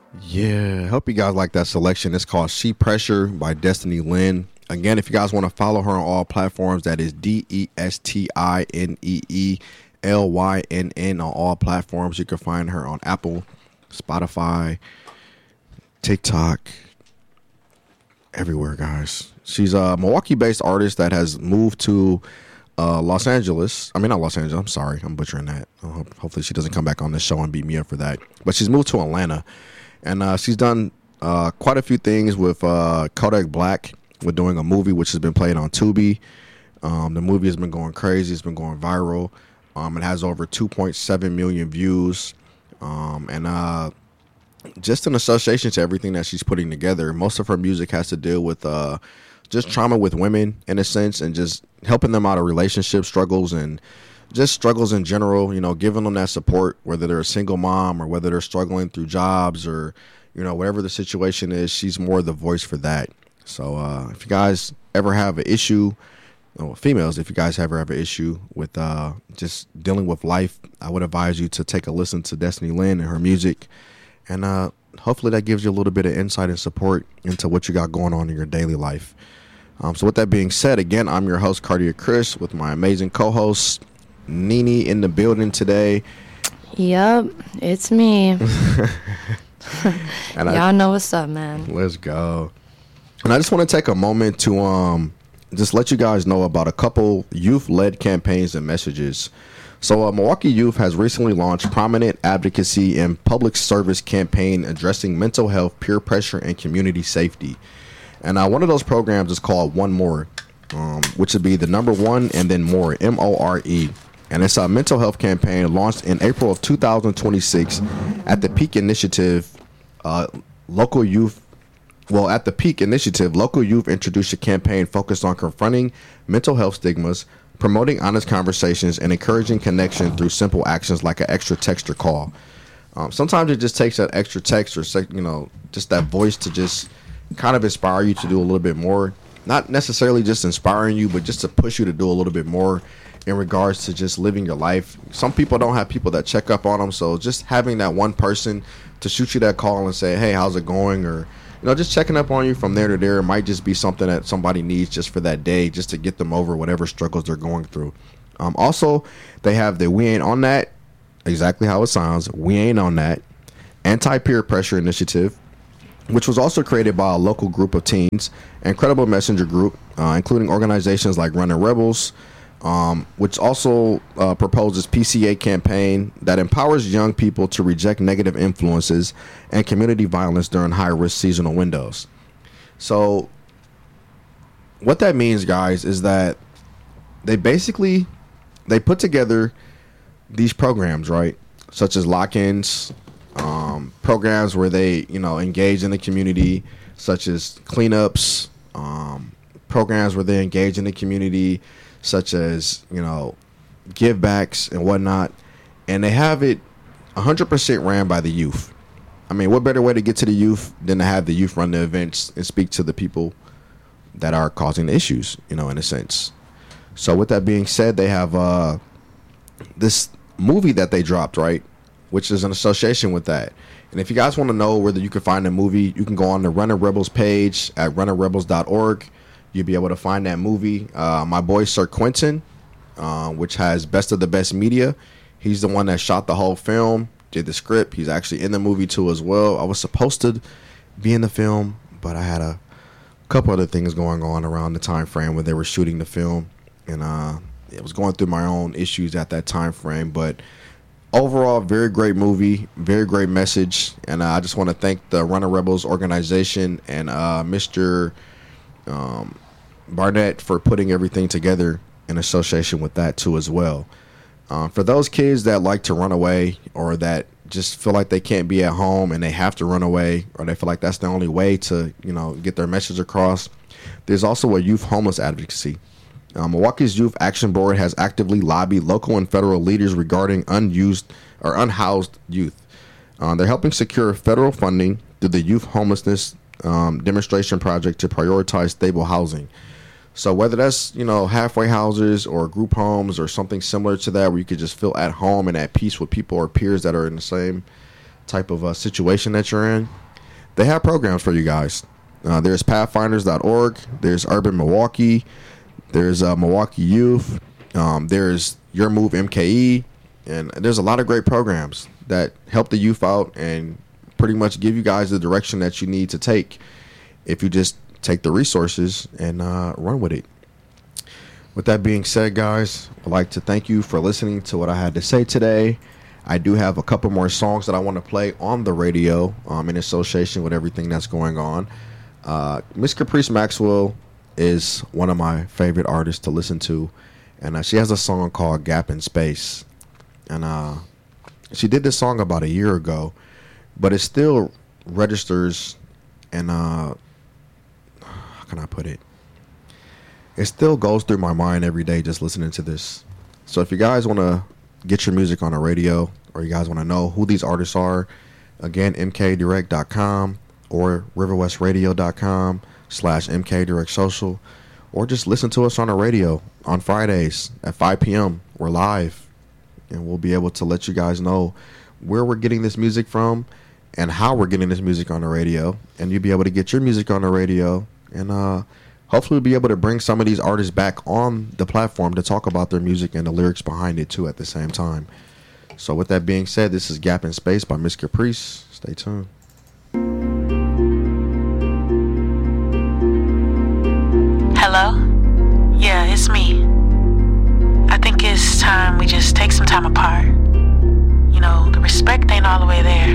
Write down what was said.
Yeah, hope you guys like that selection. It's called She Pressure by Destiny Lynn. Again, if you guys want to follow her on all platforms, that is DESTINEELYNN on all platforms. You can find her on Apple, Spotify, TikTok, everywhere, guys. She's a Milwaukee-based artist that has moved to Los Angeles. I mean, not Los Angeles. I'm sorry. I'm butchering that. Hopefully she doesn't come back on this show and beat me up for that. But she's moved to Atlanta. And she's done quite a few things with Kodak Black. We're doing a movie which has been played on Tubi. The movie has been going crazy. It's been going viral. It has over 2.7 million views. And just in association to everything that she's putting together, most of her music has to deal with just trauma with women, in a sense, and just helping them out of relationship struggles and just struggles in general, giving them that support, whether they're a single mom or whether they're struggling through jobs or, whatever the situation is. She's more the voice for that. So if you guys ever have an issue, females, if you guys ever have an issue with just dealing with life, I would advise you to take a listen to Destiny Lynn and her music. And hopefully that gives you a little bit of insight and support into what you got going on in your daily life. So with that being said, again, I'm your host, Cardia Chris, with my amazing co-host, Nene, in the building today. Yep, it's me. Y'all know what's up, man. Let's go. And I just want to take a moment to just let you guys know about a couple youth-led campaigns and messages. So Milwaukee Youth has recently launched prominent advocacy and public service campaign addressing mental health, peer pressure, and community safety. And one of those programs is called One More, which would be the number one and then more, MORE. And it's a mental health campaign launched in April of 2026 at the Peak Initiative. At the Peak Initiative, local youth introduced a campaign focused on confronting mental health stigmas, promoting honest conversations, and encouraging connection through simple actions like an extra text or call. Sometimes it just takes that extra text or, just that voice to just kind of inspire you to do a little bit more. Not necessarily just inspiring you, but just to push you to do a little bit more in regards to just living your life. Some people don't have people that check up on them, so just having that one person to shoot you that call and say, hey, how's it going? Or, just checking up on you from there to there might just be something that somebody needs just for that day, just to get them over whatever struggles they're going through. Also, they have the We Ain't On That, exactly how it sounds, We Ain't On That, anti-peer pressure initiative, which was also created by a local group of teens and credible messenger group, including organizations like Running Rebels, which also proposes PCA campaign that empowers young people to reject negative influences and community violence during high-risk seasonal windows. So what that means, guys, is that they put together these programs, right, such as lock-ins, programs where they, engage in the community, such as cleanups, programs where they engage in the community, such as, give backs and whatnot. And they have it 100% ran by the youth. I mean, what better way to get to the youth than to have the youth run the events and speak to the people that are causing the issues, in a sense. So with that being said, they have this movie that they dropped, right, which is an association with that. And if you guys want to know whether you can find the movie, you can go on the Running Rebels page at runnerrebels.org. You'll be able to find that movie. My boy Sir Quentin, which has Best of the Best Media, he's the one that shot the whole film, did the script. He's actually in the movie too as well. I was supposed to be in the film, but I had a couple other things going on around the time frame when they were shooting the film, and it was going through my own issues at that time frame. But overall, very great movie, very great message, and I just want to thank the Runner Rebels organization and Mr. Barnett for putting everything together in association with that too as well. For those kids that like to run away, or that just feel like they can't be at home and they have to run away, or they feel like that's the only way to get their message across, there's also a youth homeless advocacy. Milwaukee's Youth Action Board has actively lobbied local and federal leaders regarding unused or unhoused youth. They're helping secure federal funding through the Youth Homelessness Demonstration Project to prioritize stable housing. So whether that's, halfway houses or group homes or something similar to that, where you could just feel at home and at peace with people or peers that are in the same type of situation that you're in, they have programs for you guys. There's pathfinders.org, there's Urban Milwaukee, there's Milwaukee Youth, there's Your Move MKE, and there's a lot of great programs that help the youth out and pretty much give you guys the direction that you need to take if you just take the resources and run with it. With that being said, guys, I'd like to thank you for listening to what I had to say today. I do have a couple more songs that I want to play on the radio in association with everything that's going on. Miss Caprice Maxwell is one of my favorite artists to listen to, and she has a song called Gap in Space. And she did this song about a year ago, but it still registers and, how can I put it? It still goes through my mind every day just listening to this. So if you guys want to get your music on the radio, or you guys want to know who these artists are, again, mkdirect.com or riverwestradio.com/mkdirectsocial, or just listen to us on the radio on Fridays at 5 p.m. We're live, and we'll be able to let you guys know where we're getting this music from and how we're getting this music on the radio, and you'll be able to get your music on the radio, and hopefully we'll be able to bring some of these artists back on the platform to talk about their music and the lyrics behind it too at the same time. So with that being said, this is Gap in Space by Miss Caprice. Stay tuned. Hello? Yeah, it's me. I think it's time we just take some time apart. You know, the respect ain't all the way there.